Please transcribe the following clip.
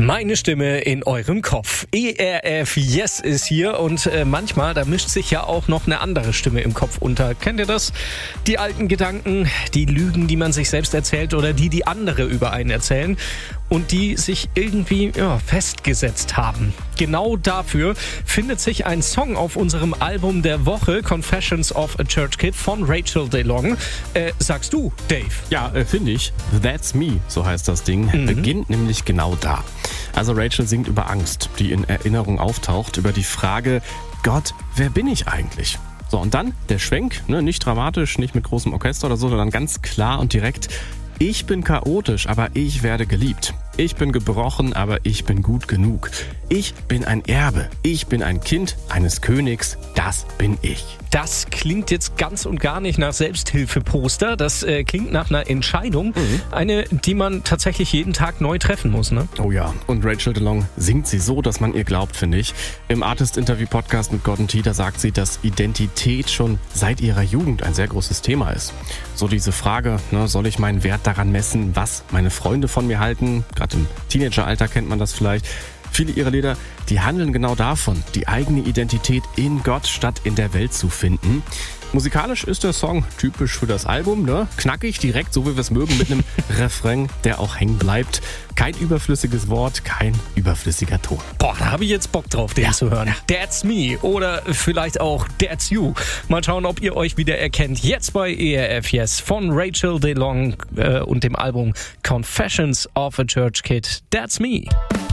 Meine Stimme in eurem Kopf. ERF Yes ist hier und manchmal, da mischt sich ja auch noch eine andere Stimme im Kopf unter. Kennt ihr das? Die alten Gedanken, die Lügen, die man sich selbst erzählt oder die andere über einen erzählen und die sich irgendwie festgesetzt haben. Genau dafür findet sich ein Song auf unserem Album der Woche, Confessions of a Church Kid von Rachel DeLong. Sagst du, Dave? Ja, finde ich. That's Me, so heißt das Ding, beginnt nämlich genau da. Also Rachel singt über Angst, die in Erinnerung auftaucht, über die Frage, Gott, wer bin ich eigentlich? So, und dann der Schwenk, nicht dramatisch, nicht mit großem Orchester oder so, sondern ganz klar und direkt. Ich bin chaotisch, aber ich werde geliebt. Ich bin gebrochen, aber ich bin gut genug. Ich bin ein Erbe. Ich bin ein Kind eines Königs. Das bin ich. Das klingt jetzt ganz und gar nicht nach Selbsthilfeposter. Das klingt nach einer Entscheidung. Eine, die man tatsächlich jeden Tag neu treffen muss, ne? Oh ja, und Rachel DeLong singt sie so, dass man ihr glaubt, finde ich. Im Artist-Interview-Podcast mit Gordon T, da sagt sie, dass Identität schon seit ihrer Jugend ein sehr großes Thema ist. So diese Frage, soll ich meinen Wert daran messen, was meine Freunde von mir halten? Gerade im Teenageralter kennt man das vielleicht. Viele ihrer Lieder, die handeln genau davon, die eigene Identität in Gott statt in der Welt zu finden. Musikalisch ist der Song typisch für das Album, knackig, direkt, so wie wir es mögen, mit einem Refrain, der auch hängen bleibt. Kein überflüssiges Wort, kein überflüssiger Ton. Boah, da habe ich jetzt Bock drauf, den zu hören. That's Me oder vielleicht auch That's You. Mal schauen, ob ihr euch wieder erkennt. Jetzt bei ERF Yes von Rachel DeLong und dem Album Confessions of a Church Kid. That's Me.